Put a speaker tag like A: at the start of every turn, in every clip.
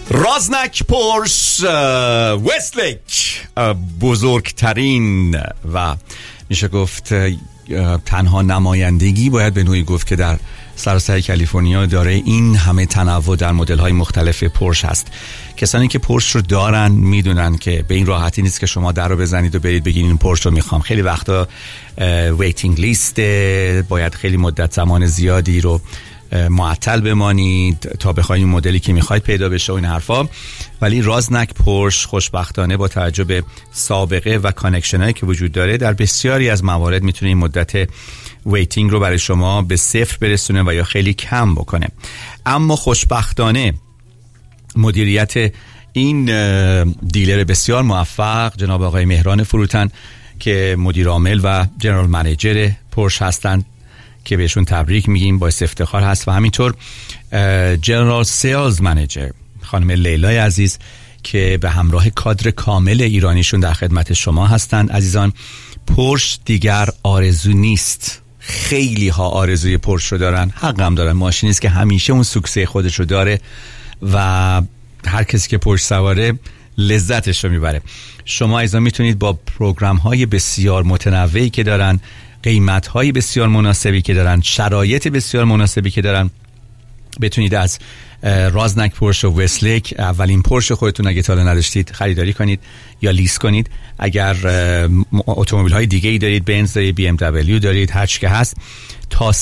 A: رازنک پورش وستلیک، بزرگترین و میشه گفت تنها نمایندگی باید به نوعی گفت که در سراسر کالیفرنیا داره این همه تنوع در مدل‌های مختلف پورش هست. کسانی که پورش رو دارن میدونن که به این راحتی نیست که شما در رو بزنید و برید بگین این پورش رو میخوام. خیلی وقتا ویتینگ لیست، باید خیلی مدت زمان زیادی رو معطل بمانید تا بخواید این مدلی که میخواید پیدا بشه و این حرفا. ولی رازنک پورش خوشبختانه با توجه به سابقه و کانکشن هایی که وجود داره در بسیاری از موارد میتونه این مدت ویتینگ رو برای شما به صفر برسونه و یا خیلی کم بکنه. اما خوشبختانه مدیریت این دیلر بسیار موفق جناب آقای مهران فروتن که مدیر عامل و جنرال منیجر پورش هستند که بهشون تبریک میگیم، باعث افتخار هست، و همینطور جنرال سیلز منیجر خانم لیلای عزیز که به همراه کادر کامل ایرانیشون در خدمت شما هستند. عزیزان، پورش دیگر آرزو نیست. خیلی ها آرزوی پورش رو دارن، حق هم دارن. ماشینی است که همیشه اون سوکسه خودش رو داره و هر کسی که پورش سواره لذتش رو میبره. شما عزیزان میتونید با پروگرام های بسیار متنوعی که دارن، قیمت های بسیار مناسبی که دارن، شرایط بسیار مناسبی که دارن، بتونید از رازنک پورش و وستلیک اولین پورش خودتون اگه تا حالا نداشتید خریداری کنید یا لیز کنید. اگر اتومبیل های دیگه ای دارید، بنز دارید، بی ام دبلیو دارید، هر چی که هست، تا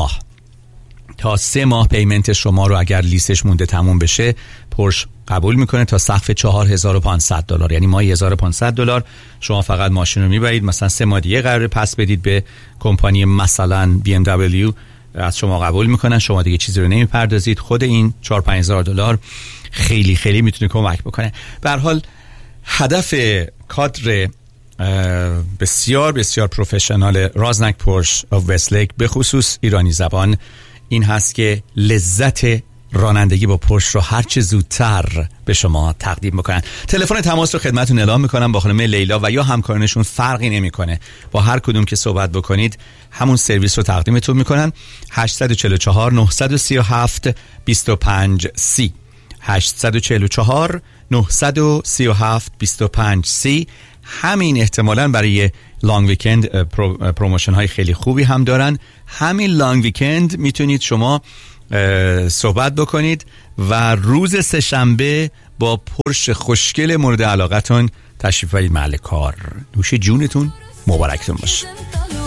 A: 3 ماه پیمنت شما رو اگر لیسش مونده تموم بشه پورش قبول میکنه تا سقف $4,500. یعنی ماهی $1,500 شما فقط ماشین رو میبرید. مثلا 3 ماه دیگه قراره پس بدید به کمپانی مثلا بی ام دبلیو، از شما قبول میکنن، شما دیگه چیزی رو نمیپردازید. خود این $4,500 خیلی خیلی میتونه کمک بکنه. به هر حال هدف کادر بسیار بسیار پروفشنال رازنک پورش و وستلیک به خصوص ایرانی زبان این هست که لذت رانندگی با پورش رو هر چه زودتر به شما تقدیم بکنن. تلفن تماس رو خدمتتون اعلام میکنم با خانم لیلا و یا همکارانشون، فرقی نمیکنه، با هر کدوم که صحبت بکنید همون سرویس رو تقدیمتون میکنن. 844 937 2530 844 937 2530. همین احتمالاً برای لانگ ویکند پروموشن های خیلی خوبی هم دارن. همین لانگ ویکند میتونید شما صحبت بکنید و روز سه‌شنبه با پورش خوشگل مورد علاقتون تشریف برید محل کار. نوش جونتون، مبارکتون باشه.